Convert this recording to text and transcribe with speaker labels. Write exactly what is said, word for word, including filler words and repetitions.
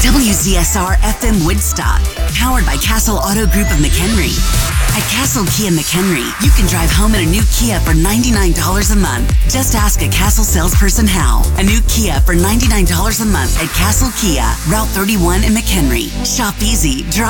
Speaker 1: W Z S R F M Woodstock, powered by Castle Auto Group of McHenry. At Castle Kia McHenry, you can drive home in a new Kia for ninety-nine dollars a month. Just ask a Castle salesperson how. A new Kia for ninety-nine dollars a month at Castle Kia, Route thirty-one in McHenry. Shop easy, drive